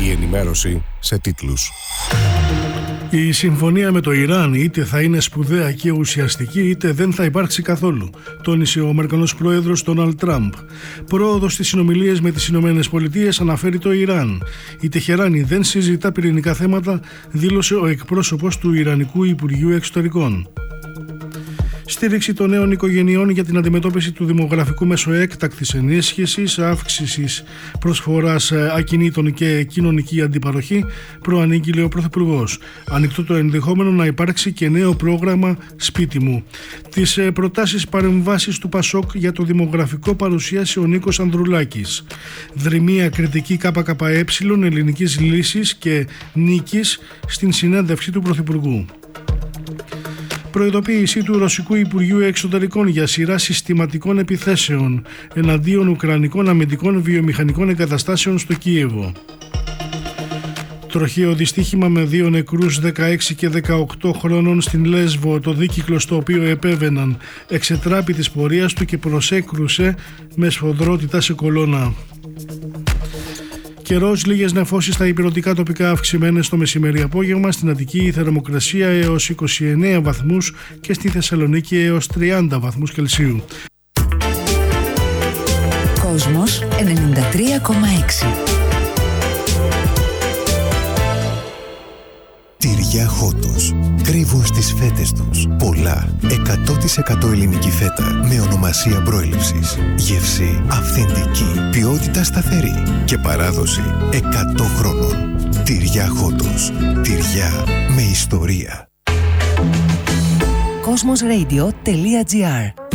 Η ενημέρωση σε τίτλους. Η συμφωνία με το Ιράν είτε θα είναι σπουδαία και ουσιαστική είτε δεν θα υπάρξει καθόλου, τόνισε ο Αμερικανός πρόεδρος Ντόναλντ Τραμπ. Πρόοδος στις συνομιλίες με τις ΗΠΑ αναφέρει το Ιράν. Η Τεχεράνη δεν συζητά πυρηνικά θέματα, δήλωσε ο εκπρόσωπος του Ιρανικού Υπουργείου Εξωτερικών. Στήριξη των νέων οικογενειών για την αντιμετώπιση του δημογραφικού μέσω έκτακτης ενίσχυσης, αύξησης προσφοράς ακινήτων και κοινωνική αντιπαροχή, προανήγγειλε ο Πρωθυπουργός. Ανοιχτό το ενδεχόμενο να υπάρξει και νέο πρόγραμμα «Σπίτι μου». Τις προτάσεις παρεμβάσεις του Πασόκ για το δημογραφικό παρουσίασε ο Νίκος Ανδρουλάκης. Δρυμία κριτική ΚΚΕ ελληνικής λύσης και νίκης στην συνέντευξη του Πρωθυπουργού. Προειδοποίηση του Ρωσικού Υπουργείου Εξωτερικών για σειρά συστηματικών επιθέσεων εναντίον ουκρανικών αμυντικών βιομηχανικών εγκαταστάσεων στο Κίεβο. Τροχαίο δυστύχημα με 2 νεκρούς 16 και 18 χρόνων στην Λέσβο. Το δίκυκλο στο οποίο επέβαιναν εξετράπη της πορείας του και προσέκρουσε με σφοδρότητα σε κολόνα. Καιρός, λίγες νεφώσεις στα ηπειρωτικά τοπικά αυξημένες το μεσημέρι απόγευμα, στην Αττική η θερμοκρασία έως 29 βαθμούς και στη Θεσσαλονίκη έως 30 βαθμούς Κελσίου. Κόσμος 93,6. Τυριά Χότος. Κρύβουν στις φέτες τους πολλά 100% ελληνική φέτα με ονομασία προέλευσης. Γεύση αυθεντική, ποιότητα σταθερή και παράδοση 100 χρόνων. Τυριά Χότος. Τυριά με ιστορία. Cosmosradio.gr